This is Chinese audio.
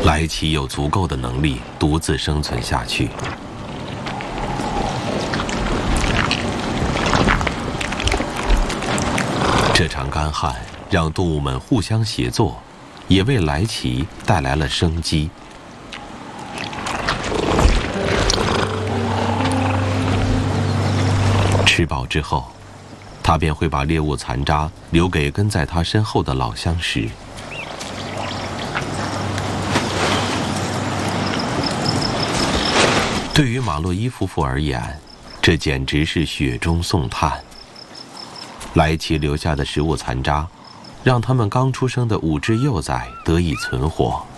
莱奇有足够的能力独自生存下去。这场干旱让动物们互相协作，也为莱奇带来了生机。吃饱之后，他便会把猎物残渣留给跟在他身后的老相识。对于马洛伊夫妇而言，这简直是雪中送炭。莱奇留下的食物残渣，让他们刚出生的5只幼崽得以存活。